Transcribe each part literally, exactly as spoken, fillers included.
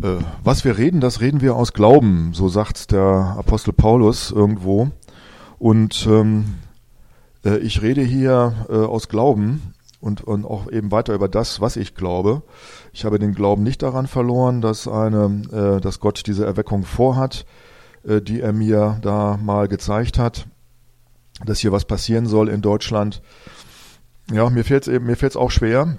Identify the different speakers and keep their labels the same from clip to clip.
Speaker 1: Äh, was wir reden, das reden wir aus Glauben, so sagt der Apostel Paulus irgendwo. Und ähm, äh, ich rede hier äh, aus Glauben und, und auch eben weiter über das, was ich glaube. Ich habe den Glauben nicht daran verloren, dass, eine, äh, dass Gott diese Erweckung vorhat, äh, die er mir da mal gezeigt hat, dass hier was passieren soll in Deutschland. Ja, mir fällt es eben, mir fällt es auch schwer,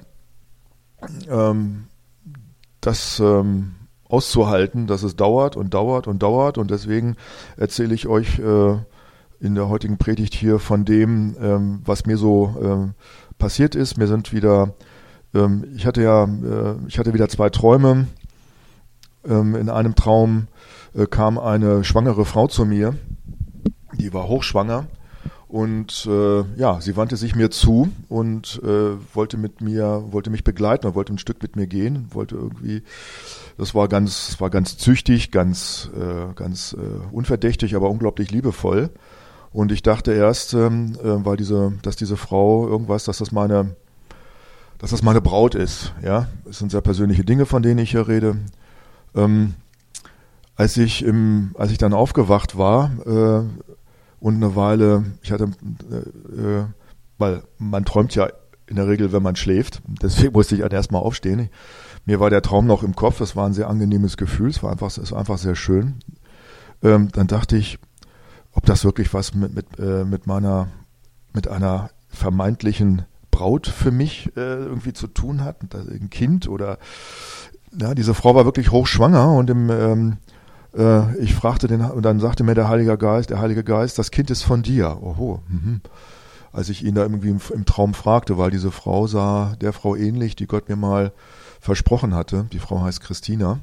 Speaker 1: ähm, das ähm, auszuhalten, dass es dauert und dauert und dauert, und deswegen erzähle ich euch äh, in der heutigen Predigt hier von dem, ähm, was mir so ähm, passiert ist. Mir sind wieder, ähm, ich hatte ja, äh, ich hatte wieder zwei Träume. Ähm, in einem Traum äh, kam eine schwangere Frau zu mir, die war hochschwanger. Und äh, ja, sie wandte sich mir zu und äh, wollte mit mir, wollte mich begleiten, wollte ein Stück mit mir gehen, wollte irgendwie, das war ganz, das war ganz züchtig, ganz, äh, ganz äh, unverdächtig, aber unglaublich liebevoll. Und ich dachte erst, ähm, äh, weil diese, dass diese Frau irgendwas, dass das meine, dass das meine Braut ist, ja, das sind sehr persönliche Dinge, von denen ich hier rede. Ähm, als ich im, als ich dann aufgewacht war, äh, und eine Weile, ich hatte, äh, weil man träumt ja in der Regel, wenn man schläft, deswegen musste ich halt erstmal aufstehen. Mir war der Traum noch im Kopf, es war ein sehr angenehmes Gefühl, es war einfach, es war einfach sehr schön. Ähm, dann dachte ich, ob das wirklich was mit, mit, äh, mit meiner, mit einer vermeintlichen Braut für mich äh, irgendwie zu tun hat, ein Kind oder, ja, diese Frau war wirklich hochschwanger und im, ähm, ich fragte den, und dann sagte mir der Heilige Geist, der Heilige Geist, das Kind ist von dir. Oho. Mhm. Als ich ihn da irgendwie im, im Traum fragte, weil diese Frau sah der Frau ähnlich, die Gott mir mal versprochen hatte. Die Frau heißt Christina.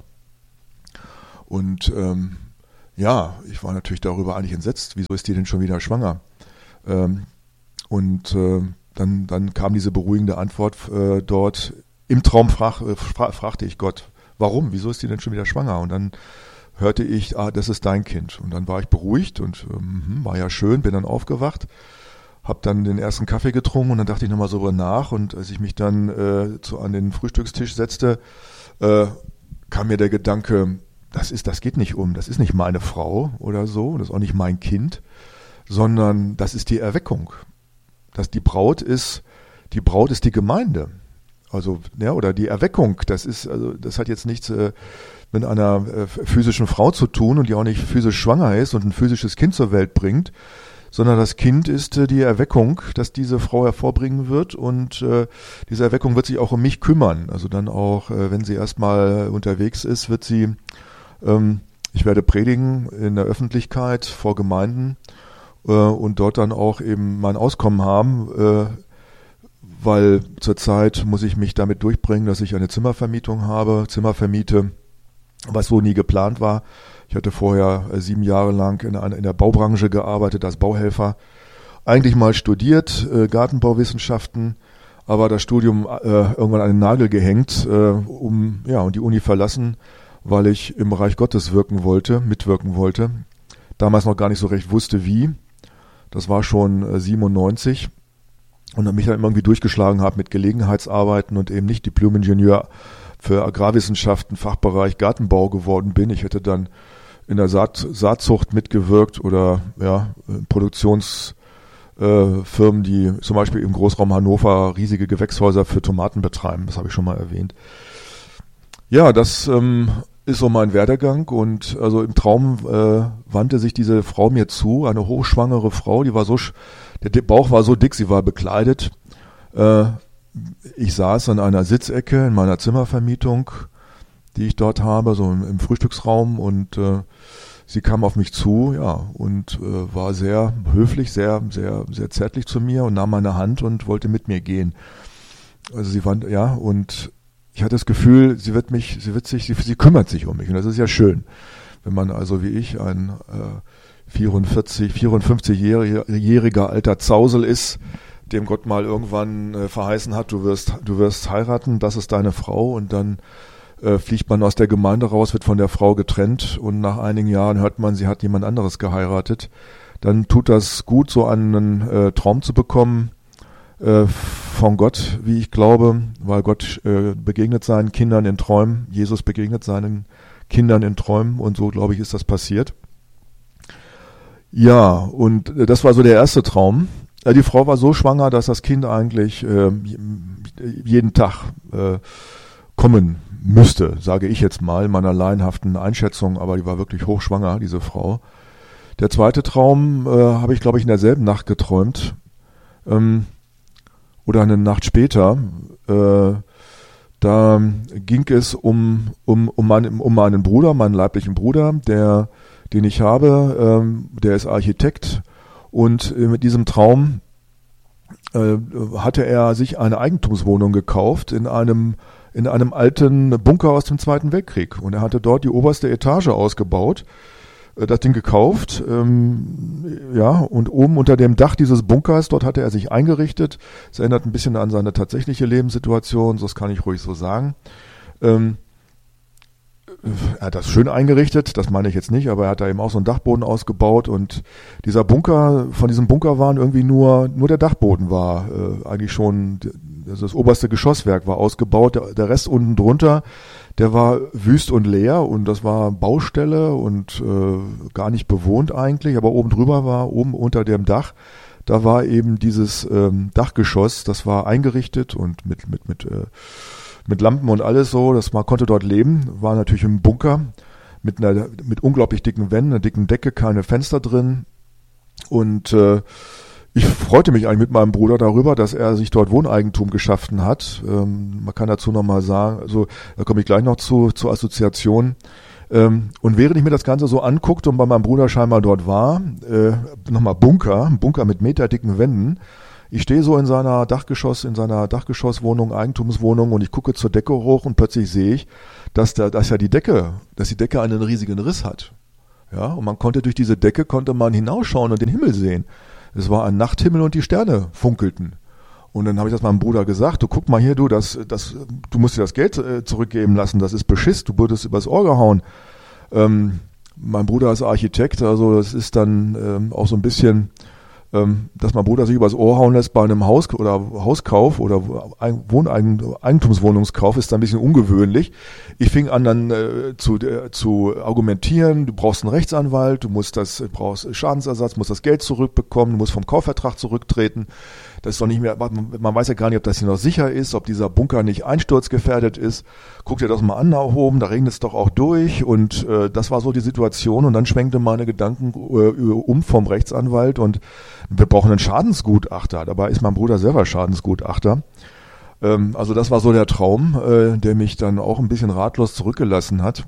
Speaker 1: Und ähm, ja, ich war natürlich darüber eigentlich entsetzt. Wieso ist die denn schon wieder schwanger? Ähm, und äh, dann, dann kam diese beruhigende Antwort äh, dort. Im Traum frag, äh, fra- fragte ich Gott, warum? Wieso ist die denn schon wieder schwanger? Und dann hörte ich, ah, das ist dein Kind. Und dann war ich beruhigt und ähm, war ja schön, bin dann aufgewacht, habe dann den ersten Kaffee getrunken und dann dachte ich nochmal so drüber nach. Und als ich mich dann äh, zu, an den Frühstückstisch setzte, äh, kam mir der Gedanke, das ist, das geht nicht um, das ist nicht meine Frau oder so, das ist auch nicht mein Kind, sondern das ist die Erweckung. Das, die Braut ist, die Braut ist die Gemeinde. Also, ja, oder die Erweckung, das ist, also, das hat jetzt nichts äh, mit einer äh, physischen Frau zu tun und die auch nicht physisch schwanger ist und ein physisches Kind zur Welt bringt, sondern das Kind ist äh, die Erweckung, dass diese Frau hervorbringen wird, und äh, diese Erweckung wird sich auch um mich kümmern. Also dann auch, äh, wenn sie erstmal unterwegs ist, wird sie, ähm, ich werde predigen in der Öffentlichkeit vor Gemeinden äh, und dort dann auch eben mein Auskommen haben, äh, weil zurzeit muss ich mich damit durchbringen, dass ich eine Zimmervermietung habe, Zimmer vermiete, was so nie geplant war. Ich hatte vorher äh, sieben Jahre lang in, einer, in der Baubranche gearbeitet als Bauhelfer. Eigentlich mal studiert, äh, Gartenbauwissenschaften, aber das Studium äh, irgendwann an den Nagel gehängt, äh, um, ja, und die Uni verlassen, weil ich im Reich Gottes wirken wollte, mitwirken wollte. Damals noch gar nicht so recht wusste, wie. Das war schon äh, siebenundneunzig. Und dann mich dann irgendwie durchgeschlagen habe mit Gelegenheitsarbeiten und eben nicht Diplom-Ingenieur für Agrarwissenschaften, Fachbereich Gartenbau geworden bin. Ich hätte dann in der Saat, Saatzucht mitgewirkt oder ja, Produktionsfirmen, äh, die zum Beispiel im Großraum Hannover riesige Gewächshäuser für Tomaten betreiben. Das habe ich schon mal erwähnt. Ja, das ähm, ist so mein Werdegang, und also im Traum äh, wandte sich diese Frau mir zu, eine hochschwangere Frau, die war so, der Bauch war so dick, sie war bekleidet. Äh, ich saß an einer Sitzecke in meiner Zimmervermietung, die ich dort habe, so im, im Frühstücksraum, und äh, sie kam auf mich zu, ja, und äh, war sehr höflich, sehr, sehr, sehr zärtlich zu mir und nahm meine Hand und wollte mit mir gehen. Also sie war, ja, und ich hatte das Gefühl, sie wird mich, sie wird sich, sie, sie kümmert sich um mich, und das ist ja schön, wenn man also wie ich ein äh, vierundvierzig, vierundfünfzigjähriger alter Zausel ist, dem Gott mal irgendwann äh, verheißen hat, du wirst, du wirst heiraten, das ist deine Frau, und dann äh, fliegt man aus der Gemeinde raus, wird von der Frau getrennt, und nach einigen Jahren hört man, sie hat jemand anderes geheiratet. Dann tut das gut, so einen äh, Traum zu bekommen äh, von Gott, wie ich glaube, weil Gott äh, begegnet seinen Kindern in Träumen, Jesus begegnet seinen Kindern in Träumen und so, glaube ich, ist das passiert. Ja, und das war so der erste Traum. Die Frau war so schwanger, dass das Kind eigentlich äh, jeden Tag äh, kommen müsste, sage ich jetzt mal, in meiner laienhaften Einschätzung, aber die war wirklich hochschwanger, diese Frau. Der zweite Traum äh, habe ich, glaube ich, in derselben Nacht geträumt. Ähm, oder eine Nacht später. Äh, da ging es um, um, um, mein, um meinen Bruder, meinen leiblichen Bruder, der, den ich habe, ähm, der ist Architekt. Und äh, mit diesem Traum äh, hatte er sich eine Eigentumswohnung gekauft in einem, in einem alten Bunker aus dem Zweiten Weltkrieg. Und er hatte dort die oberste Etage ausgebaut, äh, das Ding gekauft, ähm, ja, und oben unter dem Dach dieses Bunkers, dort hatte er sich eingerichtet. Es erinnert ein bisschen an seine tatsächliche Lebenssituation, so das kann ich ruhig so sagen. Ähm, Er hat das schön eingerichtet, das meine ich jetzt nicht, aber er hat da eben auch so einen Dachboden ausgebaut und dieser Bunker, von diesem Bunker waren irgendwie nur, nur der Dachboden war äh, eigentlich schon, also das oberste Geschosswerk war ausgebaut, der, der Rest unten drunter, der war wüst und leer und das war Baustelle und äh, gar nicht bewohnt eigentlich, aber oben drüber war, oben unter dem Dach, da war eben dieses ähm, Dachgeschoss, das war eingerichtet und mit, mit, mit, äh, mit Lampen und alles so, dass man konnte dort leben, war natürlich im Bunker mit einer mit unglaublich dicken Wänden, einer dicken Decke, keine Fenster drin und äh, ich freute mich eigentlich mit meinem Bruder darüber, dass er sich dort Wohneigentum geschaffen hat. Ähm, man kann dazu nochmal sagen, also da komme ich gleich noch zu zur Assoziation. Ähm, und während ich mir das Ganze so anguckte und bei meinem Bruder scheinbar dort war, äh, nochmal Bunker, ein Bunker mit meterdicken Wänden. Ich stehe so in seiner Dachgeschoss, in seiner Dachgeschosswohnung, Eigentumswohnung und ich gucke zur Decke hoch und plötzlich sehe ich, dass da, dass ja die Decke, dass die Decke einen riesigen Riss hat. Ja, und man konnte durch diese Decke konnte man hinausschauen und den Himmel sehen. Es war ein Nachthimmel und die Sterne funkelten. Und dann habe ich das meinem Bruder gesagt, du guck mal hier, du, das, das, du musst dir das Geld äh, zurückgeben lassen, das ist Beschiss, du wurdest übers Ohr gehauen. Ähm, mein Bruder ist Architekt, also das ist dann ähm, auch so ein bisschen, ähm, dass mein Bruder sich übers Ohr hauen lässt bei einem Haus oder Hauskauf oder Wohneigen, Eigentumswohnungskauf, ist dann ein bisschen ungewöhnlich. Ich fing an dann äh, zu, äh, zu argumentieren, du brauchst einen Rechtsanwalt, du musst das, brauchst Schadensersatz, musst das Geld zurückbekommen, du musst vom Kaufvertrag zurücktreten. Das ist doch nicht mehr, man weiß ja gar nicht, ob das hier noch sicher ist, ob dieser Bunker nicht einsturzgefährdet ist. Guck dir das mal an da oben, da regnet es doch auch durch und äh, das war so die Situation und dann schwenkte meine Gedanken äh, um vom Rechtsanwalt und wir brauchen einen Schadensgutachter. Dabei ist mein Bruder selber Schadensgutachter. Ähm, also das war so der Traum, äh, der mich dann auch ein bisschen ratlos zurückgelassen hat.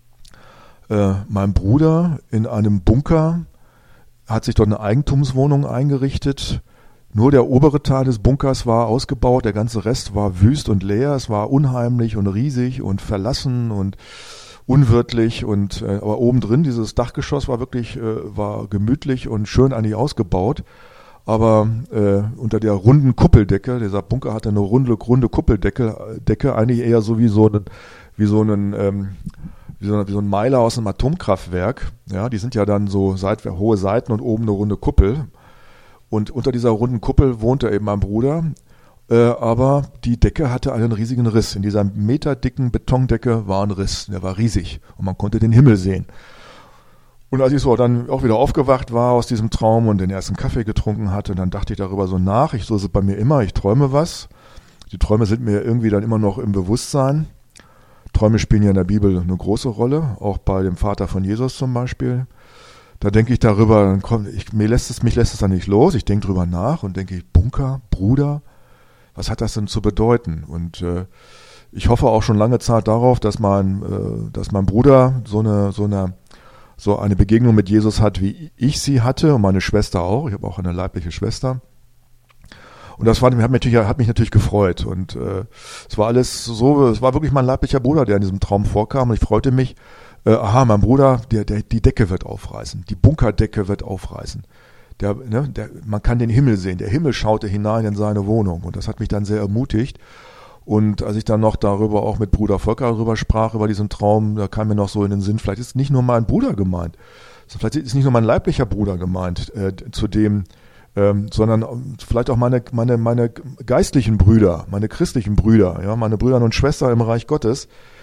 Speaker 1: Äh, mein Bruder in einem Bunker hat sich dort eine Eigentumswohnung eingerichtet. Nur der obere Teil des Bunkers war ausgebaut, der ganze Rest war wüst und leer, es war unheimlich und riesig und verlassen und unwirtlich und äh, aber oben drin, dieses Dachgeschoss war wirklich, äh, war gemütlich und schön eigentlich ausgebaut, aber äh, unter der runden Kuppeldecke, dieser Bunker hatte eine runde, runde Kuppeldecke, Decke, eigentlich eher so wie so ein, wie so ein, ähm, wie so, wie so ein Meiler aus einem Atomkraftwerk, ja, die sind ja dann so seit, hohe Seiten und oben eine runde Kuppel. Und unter dieser runden Kuppel wohnte eben mein Bruder, äh, aber die Decke hatte einen riesigen Riss. In dieser meterdicken Betondecke war ein Riss, der war riesig und man konnte den Himmel sehen. Und als ich so dann auch wieder aufgewacht war aus diesem Traum und den ersten Kaffee getrunken hatte, dann dachte ich darüber so nach. Ich, so ist es bei mir immer, ich träume was. Die Träume sind mir irgendwie dann immer noch im Bewusstsein. Träume spielen ja in der Bibel eine große Rolle, auch bei dem Vater von Jesus zum Beispiel. Da denke ich darüber, dann kommt, ich, mir lässt es, mich lässt es dann nicht los. Ich denke drüber nach und denke, Bunker, Bruder, was hat das denn zu bedeuten? Und äh, ich hoffe auch schon lange Zeit darauf, dass mein, äh, dass mein Bruder so eine, so eine, so eine Begegnung mit Jesus hat, wie ich sie hatte und meine Schwester auch. Ich habe auch eine leibliche Schwester. Und das war, hat, mich natürlich, hat mich natürlich gefreut. Und äh, es war alles so, es war wirklich mein leiblicher Bruder, der in diesem Traum vorkam. Und ich freute mich. Äh, aha, mein Bruder, der, der, die Decke wird aufreißen, die Bunkerdecke wird aufreißen. Der, ne, der, man kann den Himmel sehen, der Himmel schaute hinein in seine Wohnung und das hat mich dann sehr ermutigt. Und als ich dann noch darüber auch mit Bruder Volker darüber sprach, über diesen Traum, da kam mir noch so in den Sinn, vielleicht ist nicht nur mein Bruder gemeint, vielleicht ist nicht nur mein leiblicher Bruder gemeint, äh, zu dem, ähm, sondern vielleicht auch meine, meine, meine geistlichen Brüder, meine christlichen Brüder, ja, meine Brüder und Schwestern im Reich Gottes,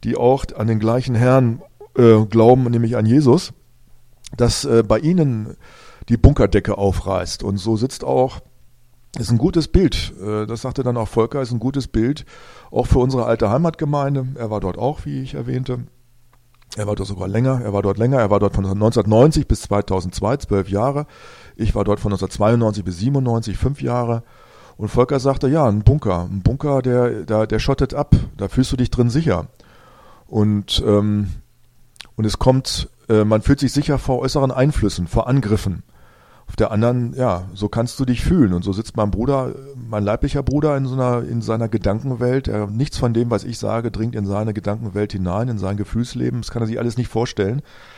Speaker 1: die auch an den gleichen Herrn äh, glauben, nämlich an Jesus, dass äh, bei ihnen die Bunkerdecke aufreißt. Und so sitzt auch, ist ein gutes Bild, äh, das sagte dann auch Volker, ist ein gutes Bild, auch für unsere alte Heimatgemeinde. Er war dort auch, wie ich erwähnte. Er war dort sogar länger, er war dort länger, er war dort von neunzehnhundertneunzig bis zweitausendzwei, zwölf Jahre. Ich war dort von neunzehnhundertzweiundneunzig bis siebenundneunzig, fünf Jahre. Und Volker sagte, ja, ein Bunker, ein Bunker, der, der, der schottet ab, da fühlst du dich drin sicher. Und, ähm, und es kommt, äh, man fühlt sich sicher vor äußeren Einflüssen, vor Angriffen. Auf der anderen, ja, so kannst du dich fühlen. Und so sitzt mein Bruder, mein leiblicher Bruder in so einer, in seiner Gedankenwelt. Er, nichts von dem, was ich sage, dringt in seine Gedankenwelt hinein, in sein Gefühlsleben. Das kann er sich alles nicht vorstellen.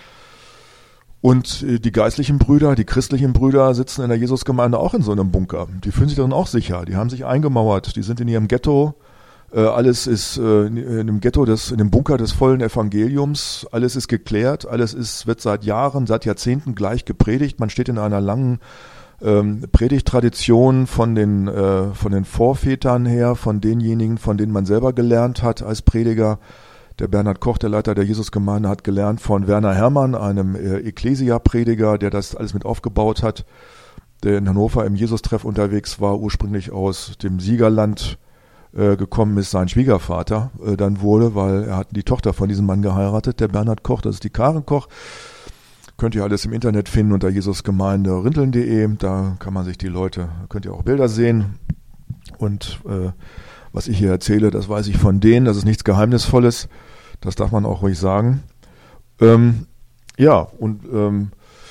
Speaker 1: Und die geistlichen Brüder, die christlichen Brüder sitzen in der Jesusgemeinde auch in so einem Bunker. Die fühlen sich darin auch sicher. Die haben sich eingemauert. Die sind in ihrem Ghetto. Alles ist in dem Ghetto, des, in dem Bunker des vollen Evangeliums. Alles ist geklärt. Alles ist, wird seit Jahren, seit Jahrzehnten gleich gepredigt. Man steht in einer langen ähm, Predigttradition von den, äh, von den Vorvätern her, von denjenigen, von denen man selber gelernt hat als Prediger. Der Bernhard Koch, der Leiter der Jesusgemeinde, hat gelernt von Werner Herrmann, einem äh, Ekklesia-Prediger, der das alles mit aufgebaut hat, der in Hannover im Jesus-Treff unterwegs war, ursprünglich aus dem Siegerland äh, gekommen ist, sein Schwiegervater äh, dann wurde, weil er hat die Tochter von diesem Mann geheiratet, der Bernhard Koch, das ist die Karen Koch. Könnt ihr alles im Internet finden unter Jesusgemeinde rinteln punkt de, da kann man sich die Leute, könnt ihr auch Bilder sehen und äh, was ich hier erzähle, das weiß ich von denen, das ist nichts Geheimnisvolles, das darf man auch ruhig sagen. Ähm, ja, und, ähm,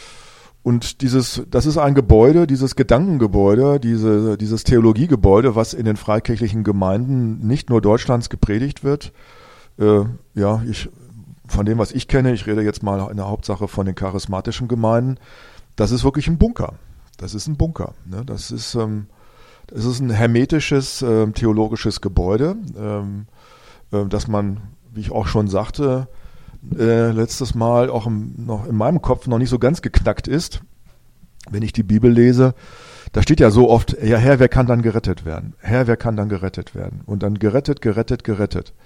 Speaker 1: und dieses, das ist ein Gebäude, dieses Gedankengebäude, diese, dieses Theologiegebäude, was in den freikirchlichen Gemeinden nicht nur Deutschlands gepredigt wird. Äh, ja, ich, von dem, was ich kenne, ich rede jetzt mal in der Hauptsache von den charismatischen Gemeinden, das ist wirklich ein Bunker. Das ist ein Bunker. Ne? Das ist, ähm, Es ist ein hermetisches, äh, theologisches Gebäude, ähm, äh, das man, wie ich auch schon sagte, äh, letztes Mal auch im, noch in meinem Kopf noch nicht so ganz geknackt ist. Wenn ich die Bibel lese, da steht ja so oft, ja Herr, wer kann dann gerettet werden? Herr, wer kann dann gerettet werden? Und dann gerettet, gerettet, gerettet.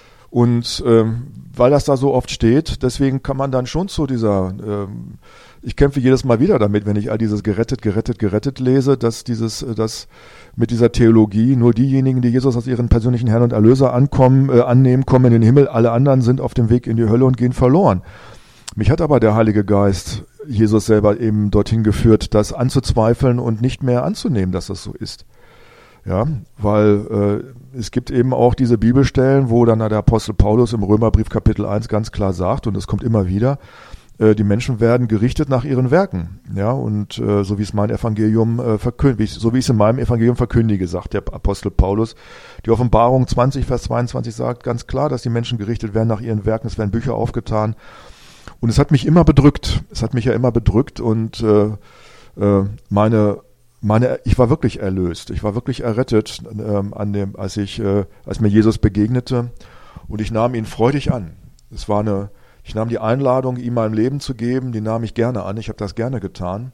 Speaker 1: Und ähm, weil das da so oft steht, deswegen kann man dann schon zu dieser, ähm, ich kämpfe jedes Mal wieder damit, wenn ich all dieses gerettet, gerettet, gerettet lese, dass dieses, dass mit dieser Theologie nur diejenigen, die Jesus als ihren persönlichen Herrn und Erlöser ankommen, äh, annehmen, kommen in den Himmel, alle anderen sind auf dem Weg in die Hölle und gehen verloren. Mich hat aber der Heilige Geist, Jesus selber eben dorthin geführt, das anzuzweifeln und nicht mehr anzunehmen, dass das so ist. Ja, weil äh, es gibt eben auch diese Bibelstellen, wo dann der Apostel Paulus im Römerbrief Kapitel eins ganz klar sagt, und es kommt immer wieder, äh, die Menschen werden gerichtet nach ihren Werken. Ja, und äh, so wie es mein Evangelium äh, verkündigt, so wie ich es in meinem Evangelium verkündige, sagt der Apostel Paulus. Die Offenbarung zwanzig, Vers zweiundzwanzig sagt ganz klar, dass die Menschen gerichtet werden nach ihren Werken. Es werden Bücher aufgetan. Und es hat mich immer bedrückt. Es hat mich ja immer bedrückt und äh, äh, meine Meine, ich war wirklich erlöst, ich war wirklich errettet, ähm, an dem, als ich, äh, als mir Jesus begegnete, und ich nahm ihn freudig an. Es war eine, ich nahm die Einladung, ihm mein Leben zu geben, die nahm ich gerne an. Ich habe das gerne getan.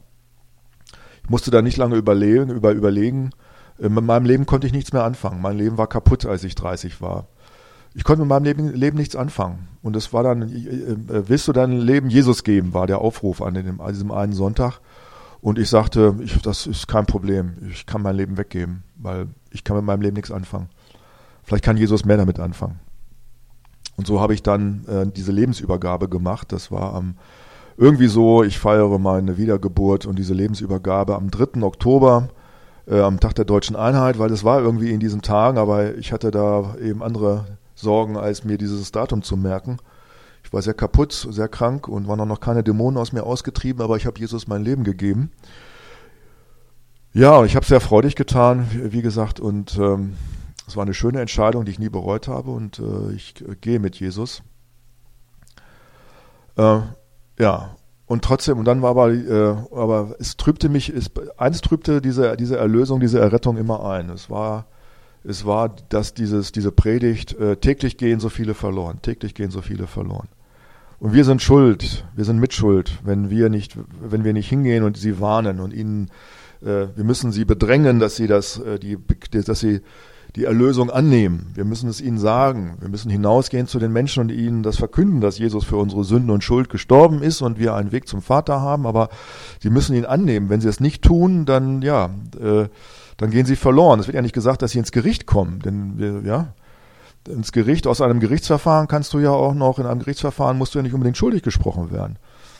Speaker 1: Ich musste da nicht lange überlegen, über überlegen. Äh, mit meinem Leben konnte ich nichts mehr anfangen. Mein Leben war kaputt, als ich dreißig war. Ich konnte mit meinem Leben, Leben nichts anfangen. Und es war dann, äh, äh, willst du dein Leben Jesus geben, war der Aufruf an, dem, an diesem einen Sonntag. Und ich sagte, ich, das ist kein Problem, ich kann mein Leben weggeben, weil ich kann mit meinem Leben nichts anfangen. Vielleicht kann Jesus mehr damit anfangen. Und so habe ich dann äh, diese Lebensübergabe gemacht. Das war am, irgendwie so, ich feiere meine Wiedergeburt und diese Lebensübergabe am dritten Oktober, äh, am Tag der Deutschen Einheit, weil das war irgendwie in diesen Tagen, aber ich hatte da eben andere Sorgen, als mir dieses Datum zu merken. Ich war sehr kaputt, sehr krank und waren auch noch keine Dämonen aus mir ausgetrieben, aber ich habe Jesus mein Leben gegeben. Ja, ich habe es sehr freudig getan, wie, wie gesagt, und ähm, es war eine schöne Entscheidung, die ich nie bereut habe, und äh, ich äh, gehe mit Jesus. Äh, ja, und trotzdem, und dann war aber, äh, aber es trübte mich, es, eins trübte diese, diese Erlösung, diese Errettung immer ein. Es war Es war, dass dieses, diese Predigt, äh, täglich gehen so viele verloren, täglich gehen so viele verloren. Und wir sind schuld, wir sind mitschuld, wenn wir nicht, wenn wir nicht hingehen und sie warnen und ihnen, äh, wir müssen sie bedrängen, dass sie das, äh, die, dass sie die Erlösung annehmen. Wir müssen es ihnen sagen. Wir müssen hinausgehen zu den Menschen und ihnen das verkünden, dass Jesus für unsere Sünden und Schuld gestorben ist und wir einen Weg zum Vater haben. Aber sie müssen ihn annehmen. Wenn sie es nicht tun, dann ja, äh, dann gehen sie verloren. Es wird ja nicht gesagt, dass sie ins Gericht kommen, denn wir, ja, ins Gericht, aus einem Gerichtsverfahren kannst du ja auch noch, in einem Gerichtsverfahren musst du ja nicht unbedingt schuldig gesprochen werden.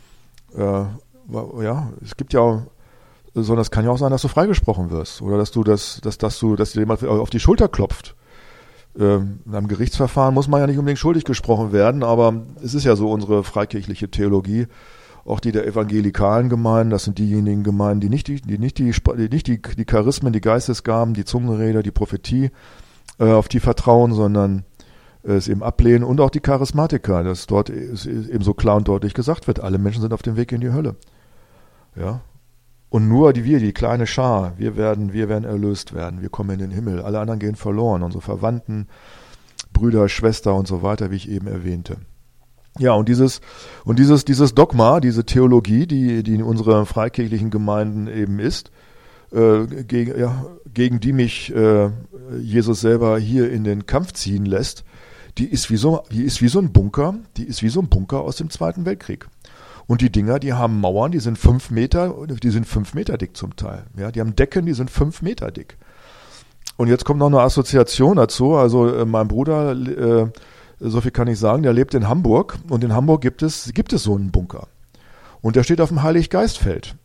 Speaker 1: Äh, ja, es gibt ja, sondern es kann ja auch sein, dass du freigesprochen wirst oder dass du das, dass, dass du, dass dir jemand auf die Schulter klopft. Ähm, in einem Gerichtsverfahren muss man ja nicht unbedingt schuldig gesprochen werden, aber es ist ja so unsere freikirchliche Theologie, auch die der evangelikalen Gemeinden, das sind diejenigen Gemeinden, die nicht die, die nicht die, die nicht die, die Charismen, die Geistesgaben, die Zungenrede, die Prophetie, äh, auf die vertrauen, sondern äh, es eben ablehnen, und auch die Charismatiker, dass dort eben so klar und deutlich gesagt wird, alle Menschen sind auf dem Weg in die Hölle. Ja. Und nur die wir, die kleine Schar, wir werden, wir werden erlöst werden, wir kommen in den Himmel, alle anderen gehen verloren, unsere Verwandten, Brüder, Schwester und so weiter, wie ich eben erwähnte. Ja, und dieses, und dieses, dieses Dogma, diese Theologie, die, die in unseren freikirchlichen Gemeinden eben ist, äh, gegen, ja, gegen die mich äh, Jesus selber hier in den Kampf ziehen lässt, die ist wie so, die ist wie so ein Bunker, die ist wie so ein Bunker aus dem Zweiten Weltkrieg. Und die Dinger, die haben Mauern, die sind fünf Meter, die sind fünf Meter dick zum Teil. Ja, die haben Decken, die sind fünf Meter dick. Und jetzt kommt noch eine Assoziation dazu. Also äh, mein Bruder, äh, so viel kann ich sagen, der lebt in Hamburg, und in Hamburg gibt es, gibt es so einen Bunker. Und der steht auf dem Heiliggeistfeld.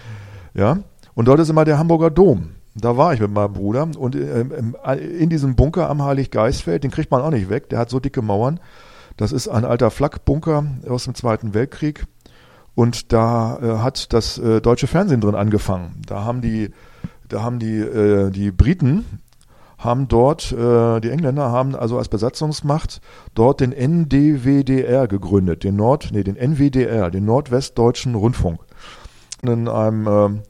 Speaker 1: Ja, und dort ist immer der Hamburger Dom. Da war ich mit meinem Bruder, und äh, in diesem Bunker am Heiliggeistfeld, den kriegt man auch nicht weg, der hat so dicke Mauern. Das ist ein alter Flakbunker aus dem Zweiten Weltkrieg. Und da äh, hat das äh, deutsche Fernsehen drin angefangen. Da haben die, da haben die, äh, die Briten haben dort, äh, die Engländer haben also als Besatzungsmacht dort den N D W D R gegründet, den Nord, nee, den N W D R, den Nordwestdeutschen Rundfunk. In einem, äh,